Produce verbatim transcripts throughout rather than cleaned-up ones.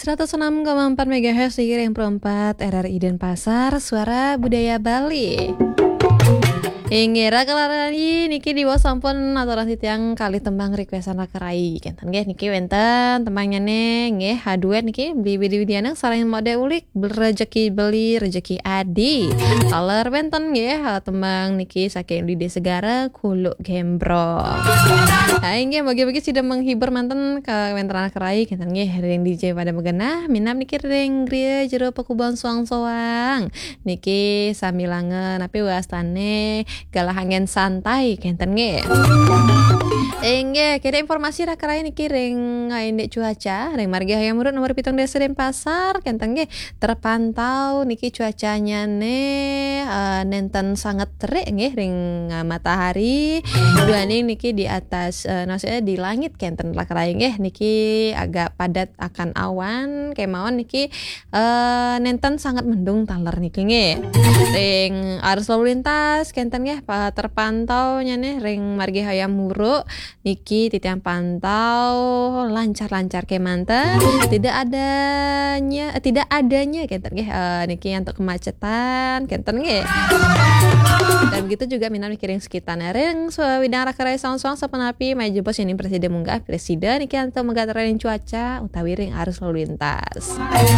seratus enam koma empat megahertz di Ring perempat R R I Denpasar, Suara Budaya Bali. Ingira kelarani niki di bawah sampun aturan titiang kali tembang requestan rakerai kenten nggih niki wenten tembangnya nih nggih haduet niki bibidi-bidiana sarahin mode ulik berrejeki beli rejeki adi taler wenten nggih tembang niki saking Lide Segara Kuluk Gembro. Ha nggih bagi-bagi sudah menghibur manten ke wenten rakerai kenten nggih ring D J pada begenah minam niki ring griya jero pekubang soang-soang niki samilangan tapi wastane galah angin santai kenten nge. Engge kira informasi rakerai niki ring indek cuaca ring margi hayam urut nomor pitung desa Denpasar kenten nge terpantau niki cuacanya ne uh, nenten sangat terik nge ring uh, matahari dua ning niki di atas uh, maksudnya di langit kenten rakerai nge niki agak padat akan awan kemauan niki uh, nenten sangat mendung taler niki nge ring arus lalu lintas kenten nge terpantau nih ring margi hayam muruk niki titiang pantau lancar-lancar ke manten tidak adanya eh, tidak adanya kenten nggih uh, niki untuk kemacetan kenten nggih dan begitu juga minam niki ring sekitarnya ring widang rakerai saung-saung sapenapi maju bos ini presiden munggah presiden niki untuk mengatakan cuaca utawi ring arus lalu lintas.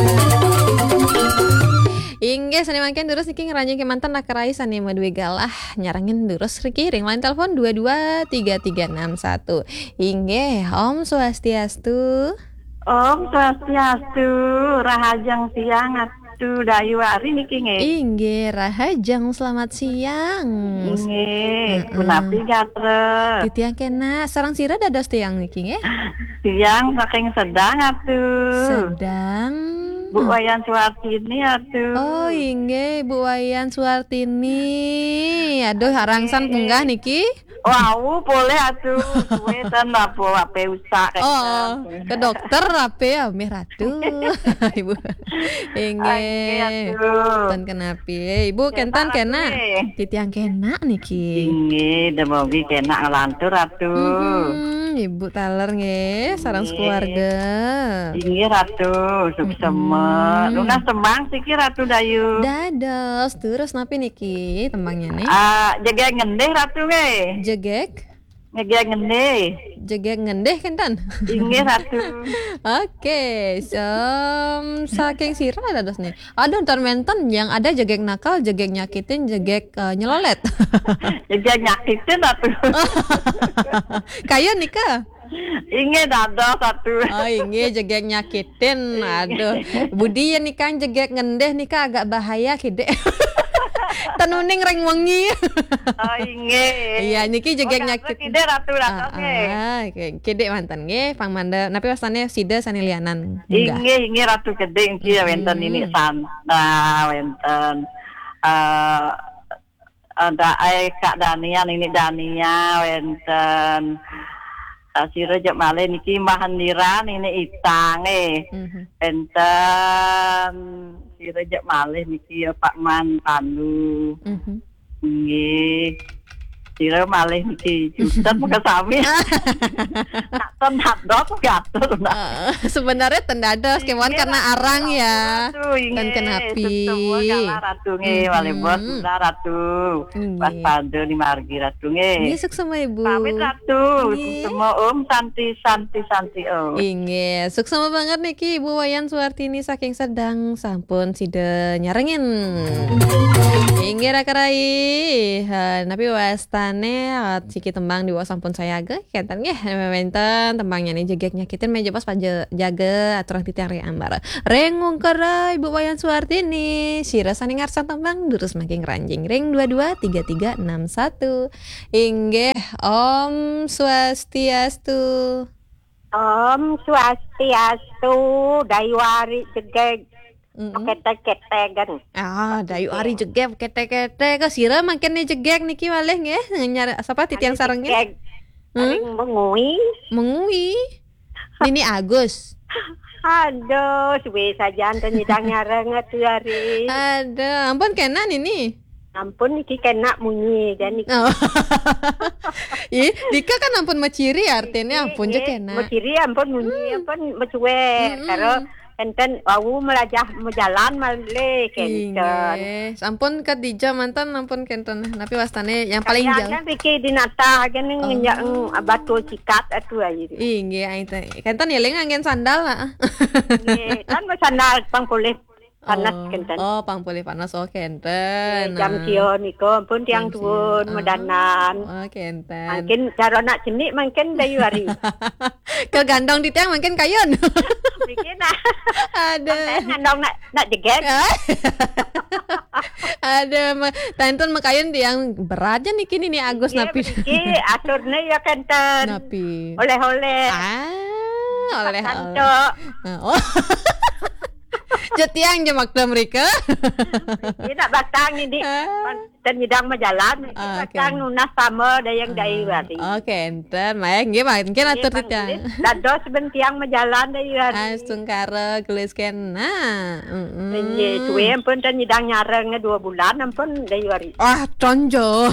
Inggih sani mangken terus niki ngeranjing ke mantan rakerai sani madue galah nyarangin terus riki ring line telepon dua dua tiga tiga enam satu. Inggih Om Swastiastu. Om Swastiastu rahajang siang atuh dayu ari niki nge. Inggih rahajang selamat siang. Inggih kunapi gatre. Titiang kena sarang sira dados tiang niki nge. Siang saking sedang atuh. Sedang Bu Wayan Suwartini atuh. Oh inggih Bu Wayan Suwartini. Aduh harangsan punggah niki. Wow, boleh atuh. Wetan lapo ape usak. Oh, ke dokter ape ya Mih Ratu. Ibu. Inggih. Tan kenapi? Ibu kentan kena. Titiang kena niki. Inggih, demogi kena ngelantur atuh. Ibu taler nggih, sarang keluarga. Inggih Ratu, sukses. Lunas tembang siki Ratu Dayu. Dados, terus napi niki tembangnya nih? Ah, jaga ngendeh Ratu nge. Jegek? Jaga ngendeh. Jegek ngendeh kentan? Inggih Ratu. Oke, sem saking sira dados nih. Aduh, ntar menten yang ada jegek nakal, jegek nyakitin, jegek uh, nyelolet. Jaga nyakitin Ratu. Kayak nikah? Inge dados satu. Oh inge jegek nyakitin. Aduh Budi ya nikah jegek ngendeh nikah agak bahaya kide. Tanuning reng wengi. Oh inge. Iya niki jegek oh, nyakit. Kide ratu ratu nge. Ah, kide mantan nge pangmanda napi wasane sida sanilianan. Inge inge ratu kede inci hmm. wenten ini santa wenten uh, ada ai Kak Danian ini Dania wenten sira jak male niki mahandiran ini itang eh mm-hmm. enten sira jak male niki Pak Man Pandu mm-hmm. nggih sira malih niki jutet muka sami ten hadot gatur uh, sebenarnya tendados kewan karena arang ya dan kenapi semua ratu nge wale bos ratu pas padu di margi ratu nge nggih sukses sama ibu pamit ratu semua om santi santi santi om inggih sukses sama banget niki Ibu Wayan Suwartini saking sedang sampun sida nyarengin inggih rakerai napi wasta ne ciki tembang di bawah sampun saya ge kenten nggih menten tembangnya nih jegek nyakitin meja pas paja jaga aturan titiang ri ambar rengung kera Ibu Wayan Suwartini sira sani ngarsan tembang terus makin ranjing ring dua dua tiga tiga enam satu inggih Om Swastiastu. Om Swastiastu daiwari jegek Mm-hmm. Ketek-ketekan. Ah, dayu ari jegek ketek-ketek ke sira makin nih jegek niki waleh nggih nyari apa titiang sarengnya. Hmm? Mengui. Mengui. Nini Agus. Aduh, suwe saja ante nyidang nyareng atuh hari. Aduh, ampun kena nini. Ampun niki kena munyi dan niki. Oh. Ih, Dika kan ampun maciri artinya ampun je kena. Maciri ampun munyi ampun mecuwer karo enten wau melajah mejalan male kenten. Inge, sampun Khadijah mantan ampun kenten. Tapi wastane yang paling Kalian jauh. kan pikir di nata kan ngenyak batu cikat atu aja. Inge, aing teh. Kenten eling anggen sandal lah. Nggih, kan sandal pang boleh panas Oh, kenten. oh pang boleh panas oh kenten. Jam kio niko pun tiang Jam tuun kio. medanan. Oh, kenten. Mungkin cara nak jenik mungkin dayu hari. Ke gandong di tiang mungkin kayun. Pikir nak. Ada. Ngandong nak nak jeget. Ada ma- tantun makayun yang beratnya nih kini nih Agus napi. Pikir aturnya ya kenten. Napi. Oleh-oleh. Ah, oleh oleh. Kanto. Ah, Oh. Jetiang jemak mereka. Ini nak batang ini. Dan nyidang majalan. Ah, oke. Batang nunas sama dayang dayu hari. Oke, enten main ge mungkin atur titiang. Dado sebentiang majalan dayu hari. Astung karo gelis kena. Iya, cuy ampun dan nyidang nyarengnya dua bulan ampun dayu hari. Wah, conjo.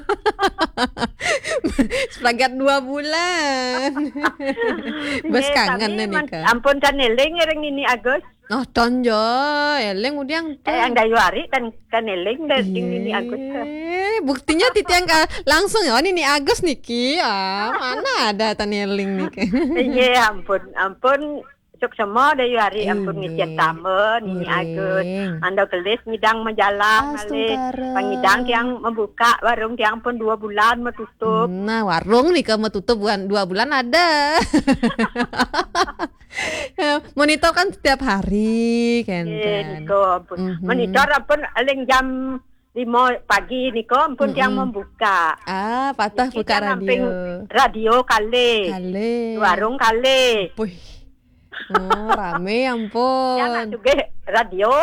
Selagat dua bulan. Bes kangen nih Kak. Ampun dan eling yang ini Agus. Oh, conjo. Eleng udiang Eh, yang dayu hari dan kan eling dan ini Agus. Eh, buktinya titiang ka langsung ya ini nih Agus Niki. Ah, mana ada taneling nih. Iya, ampun, ampun. Cuk semua dayu hari ampun Iya. ngisian tamen ini Iya. Agus. Anda kelis ngidang majalah malih. Astagfirullah. Pangidang tiang membuka warung tiang pun dua bulan menutup. Nah, warung nih kamu tutup bukan dua bulan ada. Monitor kan setiap hari kan. Iya, niko ampun. Mhm. Monitor ampun aling jam lima pagi niko ampun tiang membuka. Ah, patah Niki buka kan amping radio. Radio kali. Kale. Warung kali. Puih. Oh, rame Yang ampun. juga radio.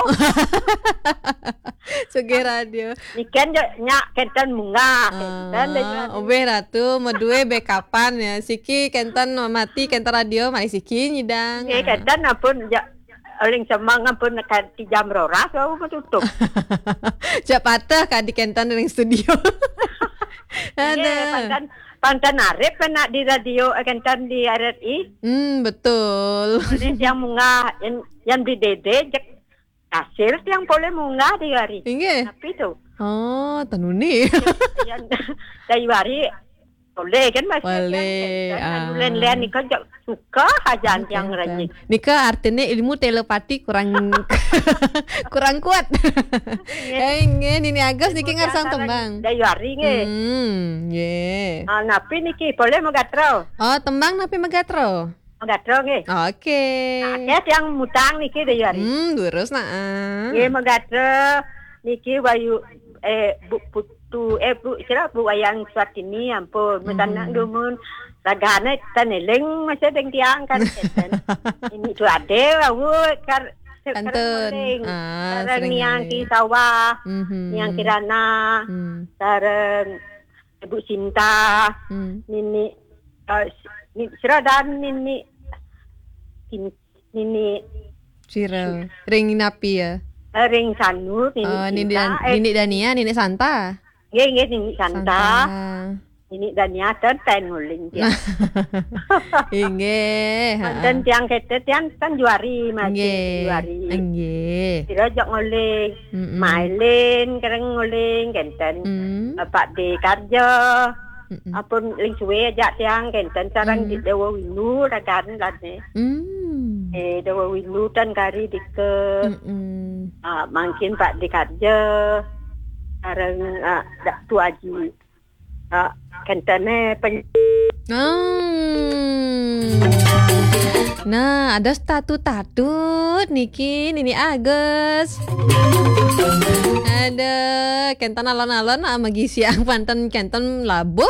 Suge radio. Niken jo nyak kenten munga. Kenten dayu Ah, hari. obe ratu medue backupan ya. Siki kenten mati kenten radio mari siki nyidang. Nggih kenten ampun ja aling semang ampun nekan ti jam roras wau menutup. Jak patah ka di kenten ring studio. Nggih, Ada. pantan pantan arep nak di radio eh, kenten di R R I. Hmm, betul. Ini yang munga yang yang di dede jek hasil yang boleh munga di hari. Inge. Tapi tu Oh, tenuni. yang dari hari boleh kan masih. Boleh, ah. Len-len ni kan jek suka hajan yang rajin. Nika artinya ilmu telepati kurang kurang kuat. Eh, nge, ini Agus niki ngarsang tembang. Dari hari nge. Hmm, ye. Ah, napi niki boleh megatro. Oh, tembang napi megatro. Megatro nge. Oke. Nah, yang mutang niki dari hari. Hmm, lurus nah. Nge megatro niki wayu eh bu putu eh bu kira bu wayang Swatini ampun mutanak dumun ragane taneling masih deng tiang kan keten. Ini tu ade wawu kar Kantun. Ah, sareng sering niang ada. ki sawah, Mhm. niang kirana, Hmm. sareng Ibu Cinta, Hmm. nini uh, ni siradan nini kin- nini Sira. Ring napi ya. eh, ring sanu nini Oh, Nini Cinta, dan eh, Nini Dania, Nini Santa. nggih nggih nini Santa, nini Dania dan ten nguling dia. Inge. Dan tiang kete tiang kan juari Inge. masih juari. Inge. Sira jok nguling, Mm-mm. mailin kereng nguling kenten. Hmm. Pak di kerja, Mm-mm. apun ling suwe aja tiang kenten sarang di dewa wilu ragan lane. Hmm. Eh dewa wilu dan kari di ke Mm-mm. ah, mungkin Pak di kerja sarang ah, dak tu aji. Ah, kentene pen Hmm. Nah, ada statut-tatut Niki, Nini Agus. Ada kentan alon-alon sama gisi ang panten kentan labuh.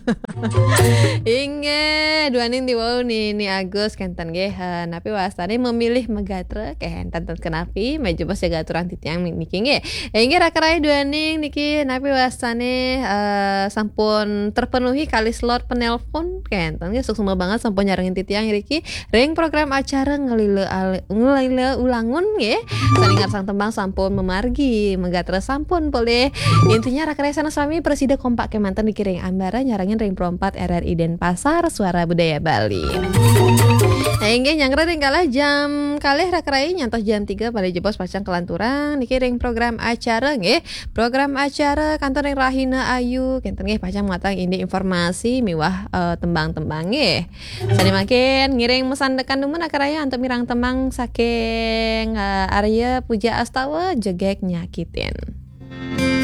Inge, dua ning di wow Nini Agus kentan gehan. Tapi wastane memilih megatre kentan tet kenapi meja bos jaga aturan titiang Niki nge. Inge rakarai dua ning Niki napi wastane eh, sampun terpenuhi kali slot penelpon kentan ge sukses banget sampun nyarengin titiang Riki ring program acara ngelile al- ngelile ulangun nge saling sang tembang sampun memargi megatre sampun boleh intinya rakyat sana suami presida kompak kemantan dikiring ambara nyarangin ring perempat R R I Denpasar suara budaya Bali. Nah, Inggih nyangre ring kalah jam kalih rakrai nyantos jam tiga pada jebos pacang kelanturan niki ring program acara nggih. Program acara kantor ring Rahina Ayu kinten nggih pacang matang ini informasi miwah uh, tembang-tembang nggih. Sani makin ngiring mesandekan numun akaraya untuk mirang tembang saking uh, Arya Puja Astawa jegek nyakitin.